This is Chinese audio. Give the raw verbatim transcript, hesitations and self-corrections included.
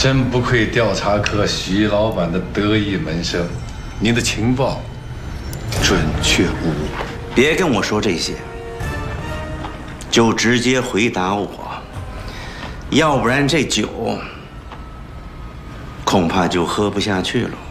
真不愧调查科徐老板的得意门生，您的情报准确无误。 别跟我说这些，就直接回答我，要不然这酒恐怕就喝不下去了。